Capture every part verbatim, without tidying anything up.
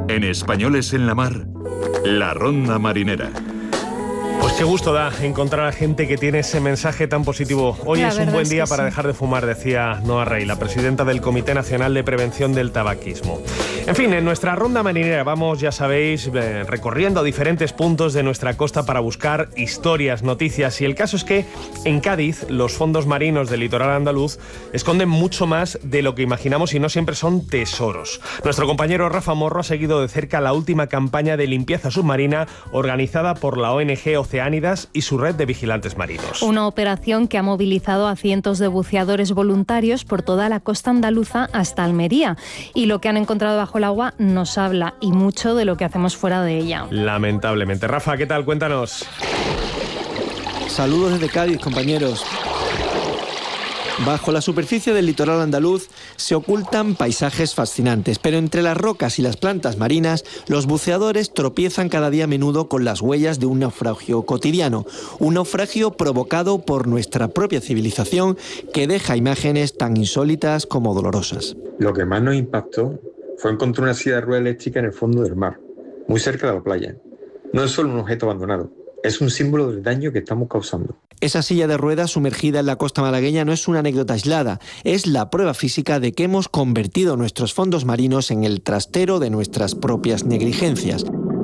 En Españoles en la Mar, la Ronda Marinera. Pues qué gusto da encontrar a gente que tiene ese mensaje tan positivo. Hoy es un buen día para dejar de fumar, decía Noa Rey, la presidenta del Comité Nacional de Prevención del Tabaquismo. En fin, en nuestra ronda marinera vamos, ya sabéis, eh, recorriendo diferentes puntos de nuestra costa para buscar historias, noticias. Y el caso es que en Cádiz los fondos marinos del litoral andaluz esconden mucho más de lo que imaginamos y no siempre son tesoros. Nuestro compañero Rafa Morro ha seguido de cerca la última campaña de limpieza submarina organizada por la O N G Oceánidas y su red de vigilantes marinos. Una operación que ha movilizado a cientos de buceadores voluntarios por toda la costa andaluza hasta Almería. Y lo que han encontrado bajo el agua nos habla y mucho de lo que hacemos fuera de ella. Lamentablemente. Rafa, ¿qué tal? Cuéntanos. Saludos desde Cádiz, compañeros. Bajo la superficie del litoral andaluz se ocultan paisajes fascinantes, pero entre las rocas y las plantas marinas, los buceadores tropiezan cada día a menudo con las huellas de un naufragio cotidiano, un naufragio provocado por nuestra propia civilización que deja imágenes tan insólitas como dolorosas. Lo que más nos impactó fue encontrar una silla de ruedas eléctrica en el fondo del mar, muy cerca de la playa. No es solo un objeto abandonado, es un símbolo del daño que estamos causando. Esa silla de ruedas sumergida en la costa malagueña no es una anécdota aislada, es la prueba física de que hemos convertido nuestros fondos marinos en el trastero de nuestras propias negligencias.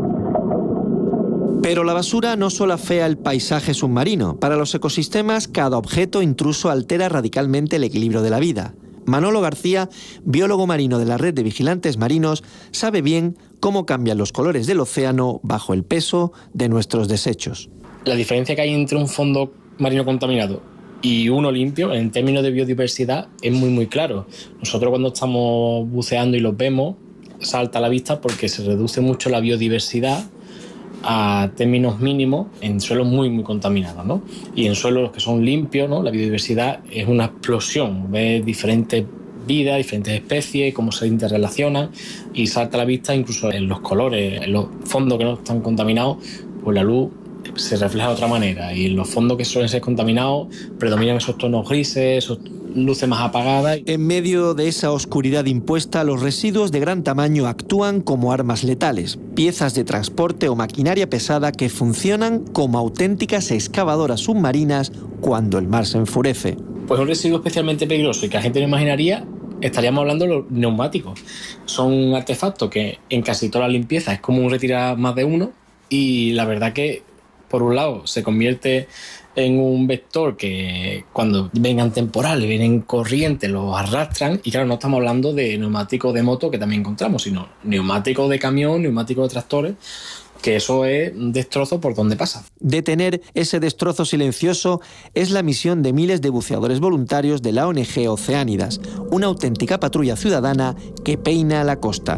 Pero la basura no solo afea el paisaje submarino. Para los ecosistemas, cada objeto intruso altera radicalmente el equilibrio de la vida. Manolo García, biólogo marino de la red de vigilantes marinos, sabe bien cómo cambian los colores del océano bajo el peso de nuestros desechos. La diferencia que hay entre un fondo marino contaminado y uno limpio, en términos de biodiversidad, es muy muy claro. Nosotros cuando estamos buceando y los vemos, salta a la vista porque se reduce mucho la biodiversidad a términos mínimos en suelos muy muy contaminados, ¿no? Y en suelos que son limpios, ¿no? La biodiversidad es una explosión, ves diferentes vidas, diferentes especies, cómo se interrelacionan y salta a la vista incluso en los colores, en los fondos que no están contaminados, pues la luz se refleja de otra manera y en los fondos que suelen ser contaminados predominan esos tonos grises, esos luces más apagadas. En medio de esa oscuridad impuesta, los residuos de gran tamaño actúan como armas letales, piezas de transporte o maquinaria pesada que funcionan como auténticas excavadoras submarinas cuando el mar se enfurece. Pues un residuo especialmente peligroso y que la gente no imaginaría, estaríamos hablando de los neumáticos. Son artefactos que en casi toda la limpieza es común retirar más de uno y la verdad que por un lado se convierte en un vector que cuando vengan temporales, vienen corrientes, los arrastran y claro, no estamos hablando de neumáticos de moto que también encontramos, sino neumáticos de camión, neumáticos de tractores, que eso es un destrozo por donde pasa. Detener ese destrozo silencioso es la misión de miles de buceadores voluntarios de la O N G Oceánidas, una auténtica patrulla ciudadana que peina la costa.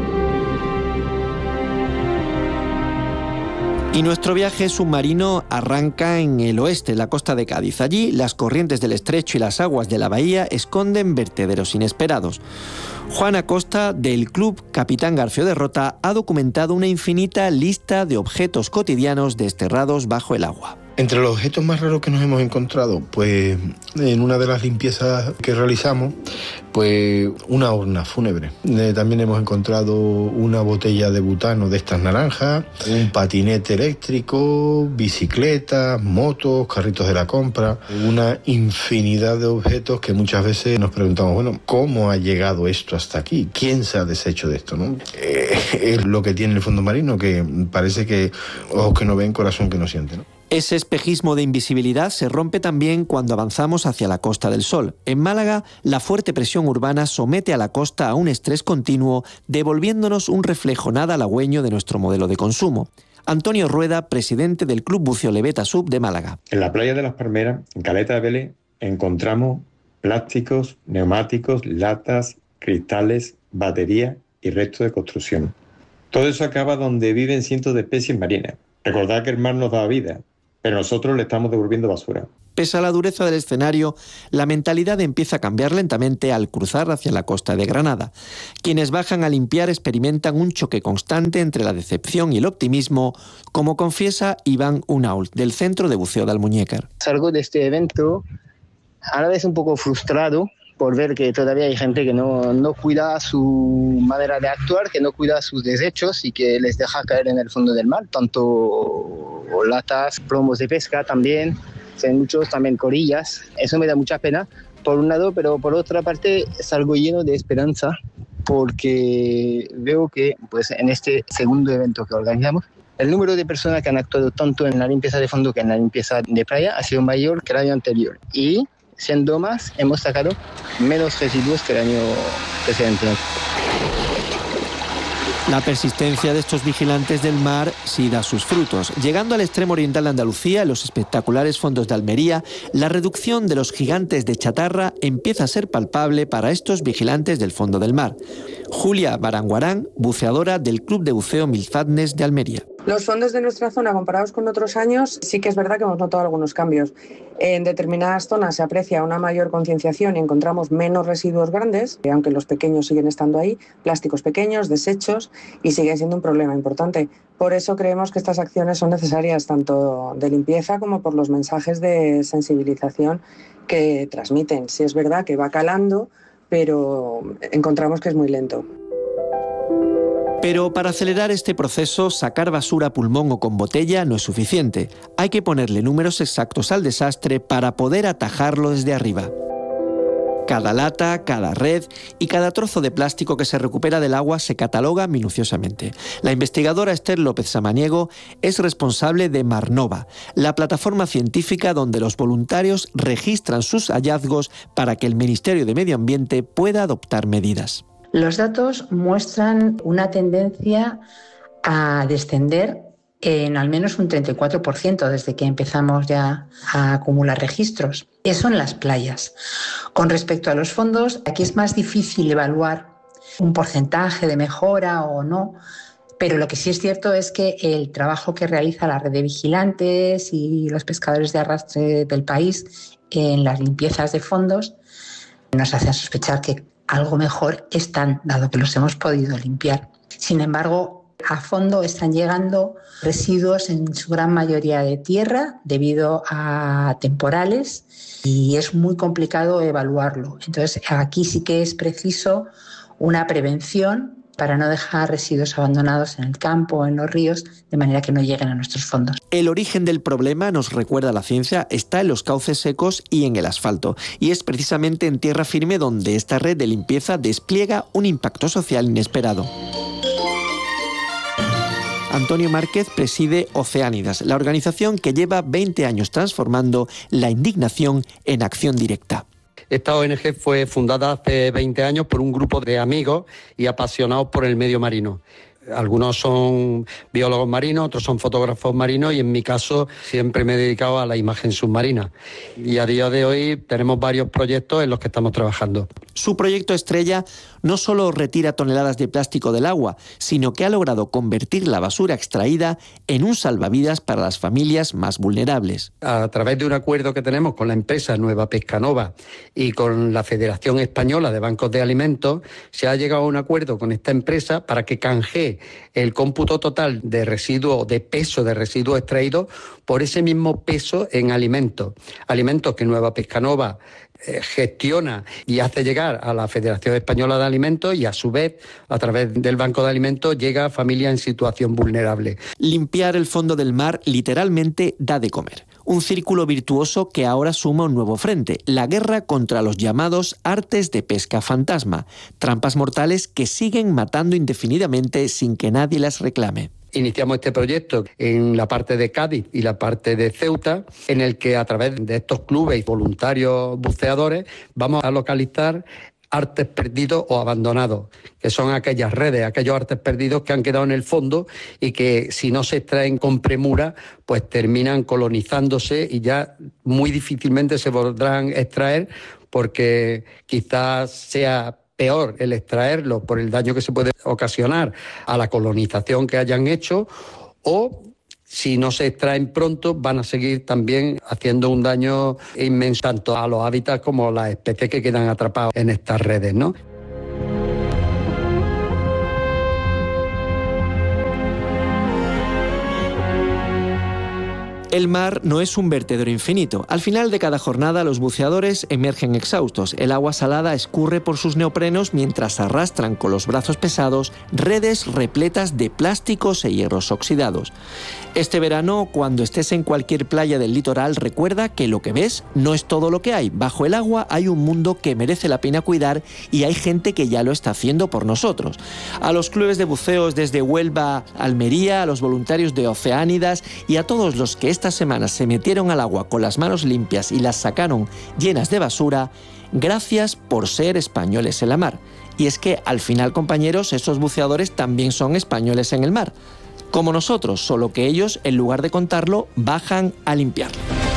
Y nuestro viaje submarino arranca en el oeste, la costa de Cádiz. Allí, las corrientes del estrecho y las aguas de la bahía esconden vertederos inesperados. Juan Acosta, del Club Capitán Garfio de Rota, ha documentado una infinita lista de objetos cotidianos desterrados bajo el agua. Entre los objetos más raros que nos hemos encontrado, pues en una de las limpiezas que realizamos, pues una urna fúnebre. Eh, también hemos encontrado una botella de butano de estas naranjas, un patinete eléctrico, bicicletas, motos, carritos de la compra, una infinidad de objetos que muchas veces nos preguntamos, bueno, ¿cómo ha llegado esto hasta aquí? ¿Quién se ha deshecho de esto, no? Eh, es lo que tiene el fondo marino, que parece que ojos que no ven, corazón que no siente, ¿no? Ese espejismo de invisibilidad se rompe también cuando avanzamos hacia la Costa del Sol. En Málaga, la fuerte presión urbana somete a la costa a un estrés continuo, devolviéndonos un reflejo nada halagüeño de nuestro modelo de consumo. Antonio Rueda, presidente del Club Buceo Leveta Sub de Málaga. En la playa de las Palmeras, en Caleta de Vélez, encontramos plásticos, neumáticos, latas, cristales, baterías y restos de construcción. Todo eso acaba donde viven cientos de especies marinas. Recordad que el mar nos da vida, pero nosotros le estamos devolviendo basura. Pese a la dureza del escenario, la mentalidad empieza a cambiar lentamente al cruzar hacia la costa de Granada. Quienes bajan a limpiar experimentan un choque constante entre la decepción y el optimismo, como confiesa Iván Unault, del Centro de Buceo de Almuñécar. Salgo de este evento a la vez un poco frustrado, por ver que todavía hay gente que no, no cuida su manera de actuar, que no cuida sus desechos y que les deja caer en el fondo del mar, tanto latas, plomos de pesca también, hay muchos también corillas. Eso me da mucha pena, por un lado, pero por otra parte salgo lleno de esperanza porque veo que pues, en este segundo evento que organizamos, el número de personas que han actuado tanto en la limpieza de fondo que en la limpieza de playa ha sido mayor que el año anterior. Y siendo más, hemos sacado menos residuos que el año precedente. La persistencia de estos vigilantes del mar sí da sus frutos. Llegando al extremo oriental de Andalucía, en los espectaculares fondos de Almería, la reducción de los gigantes de chatarra empieza a ser palpable para estos vigilantes del fondo del mar. Julia Baranguarán, buceadora del Club de Buceo Milfadnes de Almería. Los fondos de nuestra zona, comparados con otros años, sí que es verdad que hemos notado algunos cambios. En determinadas zonas se aprecia una mayor concienciación y encontramos menos residuos grandes, aunque los pequeños siguen estando ahí, plásticos pequeños, desechos, y sigue siendo un problema importante. Por eso creemos que estas acciones son necesarias tanto de limpieza como por los mensajes de sensibilización que transmiten. Sí es verdad que va calando, pero encontramos que es muy lento. Pero para acelerar este proceso, sacar basura a pulmón o con botella no es suficiente. Hay que ponerle números exactos al desastre para poder atajarlo desde arriba. Cada lata, cada red y cada trozo de plástico que se recupera del agua se cataloga minuciosamente. La investigadora Esther López Samaniego es responsable de Marnova, la plataforma científica donde los voluntarios registran sus hallazgos para que el Ministerio de Medio Ambiente pueda adoptar medidas. Los datos muestran una tendencia a descender en al menos un treinta y cuatro por ciento desde que empezamos ya a acumular registros. Eso en las playas. Con respecto a los fondos, aquí es más difícil evaluar un porcentaje de mejora o no, pero lo que sí es cierto es que el trabajo que realiza la red de vigilantes y los pescadores de arrastre del país en las limpiezas de fondos nos hacen sospechar que algo mejor están, dado que los hemos podido limpiar. Sin embargo, a fondo están llegando residuos en su gran mayoría de tierra debido a temporales y es muy complicado evaluarlo. Entonces, aquí sí que es preciso una prevención para no dejar residuos abandonados en el campo o en los ríos, de manera que no lleguen a nuestros fondos. El origen del problema, nos recuerda la ciencia, está en los cauces secos y en el asfalto. Y es precisamente en tierra firme donde esta red de limpieza despliega un impacto social inesperado. Antonio Márquez preside Oceánidas, la organización que lleva veinte años transformando la indignación en acción directa. Esta O N G fue fundada hace veinte años por un grupo de amigos y apasionados por el medio marino. Algunos son biólogos marinos, otros son fotógrafos marinos y en mi caso siempre me he dedicado a la imagen submarina. Y a día de hoy tenemos varios proyectos en los que estamos trabajando. Su proyecto estrella no solo retira toneladas de plástico del agua, sino que ha logrado convertir la basura extraída en un salvavidas para las familias más vulnerables. A través de un acuerdo que tenemos con la empresa Nueva Pescanova y con la Federación Española de Bancos de Alimentos, se ha llegado a un acuerdo con esta empresa para que canjee el cómputo total de residuos, de peso de residuos extraídos por ese mismo peso en alimentos. Alimentos que Nueva Pescanova eh, gestiona y hace llegar a la Federación Española de Alimentos y a su vez, a través del Banco de Alimentos, llega a familias en situación vulnerable. Limpiar el fondo del mar literalmente da de comer. Un círculo virtuoso que ahora suma un nuevo frente, la guerra contra los llamados artes de pesca fantasma, trampas mortales que siguen matando indefinidamente sin que nadie las reclame. Iniciamos este proyecto en la parte de Cádiz y la parte de Ceuta, en el que a través de estos clubes y voluntarios buceadores vamos a localizar artes perdidos o abandonados, que son aquellas redes, aquellos artes perdidos que han quedado en el fondo y que si no se extraen con premura, pues terminan colonizándose y ya muy difícilmente se podrán extraer porque quizás sea peor el extraerlo por el daño que se puede ocasionar a la colonización que hayan hecho, o si no se extraen pronto van a seguir también haciendo un daño inmenso tanto a los hábitats como a las especies que quedan atrapadas en estas redes, ¿no? El mar no es un vertedero infinito. Al final de cada jornada los buceadores emergen exhaustos. El agua salada escurre por sus neoprenos mientras arrastran con los brazos pesados redes repletas de plásticos e hierros oxidados. Este verano, cuando estés en cualquier playa del litoral, recuerda que lo que ves no es todo lo que hay. Bajo el agua hay un mundo que merece la pena cuidar y hay gente que ya lo está haciendo por nosotros. A los clubes de buceos desde Huelva, Almería, a los voluntarios de Oceánidas y a todos los que esta semana se metieron al agua con las manos limpias y las sacaron llenas de basura, gracias por ser españoles en la mar. Y es que al final, compañeros, estos buceadores también son españoles en el mar, como nosotros, solo que ellos, en lugar de contarlo, bajan a limpiarlo.